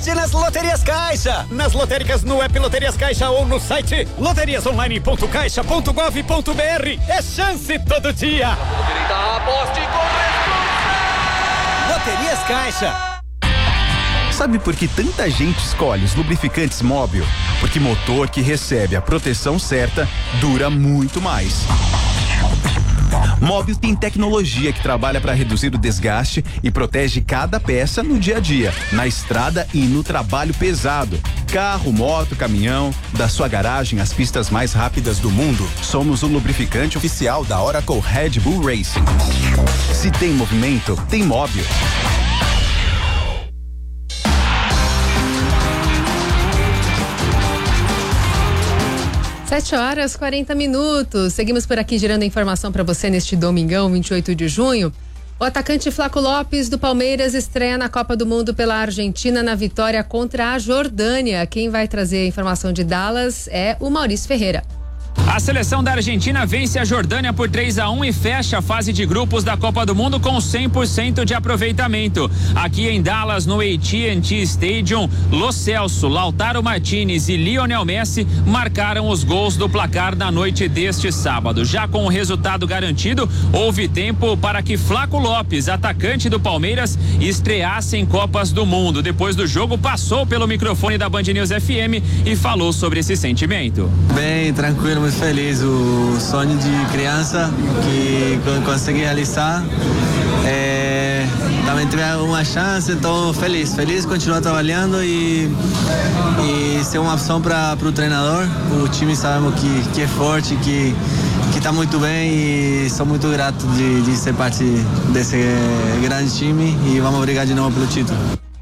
Aposte nas Loterias Caixa. Nas lotéricas no app Loterias Caixa ou no site loteriasonline.caixa.gov.br. É chance todo dia. Aposte com Loterias Caixa. Sabe por que tanta gente escolhe os lubrificantes Móbil? Porque motor que recebe a proteção certa dura muito mais. Móbil tem tecnologia que trabalha para reduzir o desgaste e protege cada peça no dia a dia, na estrada e no trabalho pesado. Carro, moto, caminhão, da sua garagem às pistas mais rápidas do mundo, somos o lubrificante oficial da Oracle Red Bull Racing. Se tem movimento, tem Móbil. Sete horas 40 minutos. Seguimos por aqui gerando informação para você neste domingão, 28 de junho. O atacante Flaco Lopes do Palmeiras estreia na Copa do Mundo pela Argentina na vitória contra a Jordânia. Quem vai trazer a informação de Dallas é o Maurício Ferreira. A seleção da Argentina vence a Jordânia por 3-1 e fecha a fase de grupos da Copa do Mundo com 100% de aproveitamento. Aqui em Dallas, no AT&T Stadium, Lo Celso, Lautaro Martinez e Lionel Messi marcaram os gols do placar na noite deste sábado. Já com o resultado garantido, houve tempo para que Flaco Lopes, atacante do Palmeiras, estreasse em Copas do Mundo. Depois do jogo, passou pelo microfone da Band News FM e falou sobre esse sentimento. Bem, tranquilo, muito feliz, o sonho de criança que consegui realizar, também tive uma chance, então feliz, continuar trabalhando e ser uma opção para o treinador. O time sabemos que é forte, que está muito bem e sou muito grato de ser parte desse grande time e vamos brigar de novo pelo título.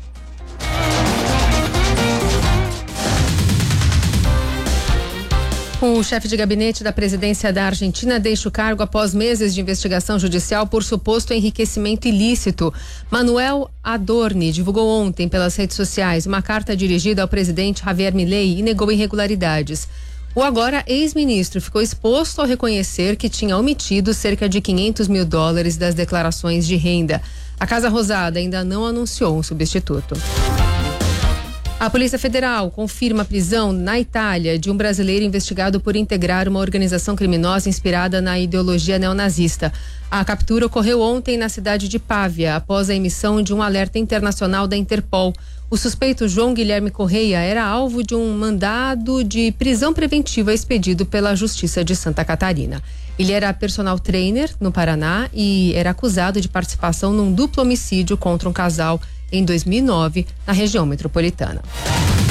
O chefe de gabinete da presidência da Argentina deixa o cargo após meses de investigação judicial por suposto enriquecimento ilícito. Manuel Adorni divulgou ontem pelas redes sociais uma carta dirigida ao presidente Javier Milei e negou irregularidades. O agora ex-ministro ficou exposto ao reconhecer que tinha omitido cerca de $500 mil das declarações de renda. A Casa Rosada ainda não anunciou um substituto. A Polícia Federal confirma a prisão na Itália de um brasileiro investigado por integrar uma organização criminosa inspirada na ideologia neonazista. A captura ocorreu ontem na cidade de Pávia, após a emissão de um alerta internacional da Interpol. O suspeito João Guilherme Correia era alvo de um mandado de prisão preventiva expedido pela Justiça de Santa Catarina. Ele era personal trainer no Paraná e era acusado de participação num duplo homicídio contra um casal em 2009, na região metropolitana.